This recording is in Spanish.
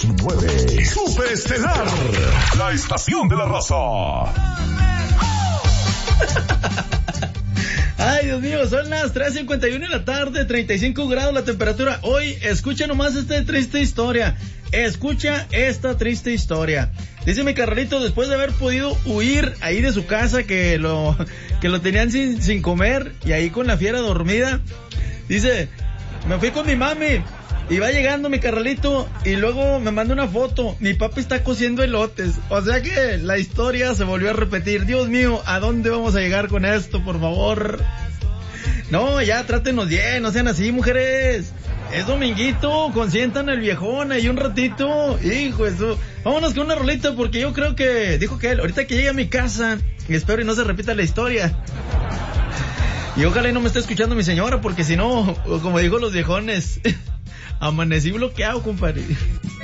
99. Superestelar, la estación de la raza. Ay, Dios mío, son las 3:51 de la tarde, 35 grados la temperatura. Hoy, escucha nomás esta triste historia. Escucha esta triste historia. Dice mi carnalito, después de haber podido huir ahí de su casa, que lo tenían sin comer, y ahí con la fiera dormida, dice, me fui con mi mami, y va llegando mi carnalito, y luego me manda una foto, mi papi está cociendo elotes. O sea que la historia se volvió a repetir. Dios mío, ¿a dónde vamos a llegar con esto, por favor? No, ya, trátenos bien, no sean así, mujeres. Es dominguito, consientan al viejón ahí un ratito. Hijo eso. Vámonos con una rolita, porque yo creo que, dijo que él, ahorita que llegue a mi casa, espero y no se repita la historia. Y ojalá y no me esté escuchando mi señora, porque si no, como dijo los viejones, amanecí bloqueado, compadre.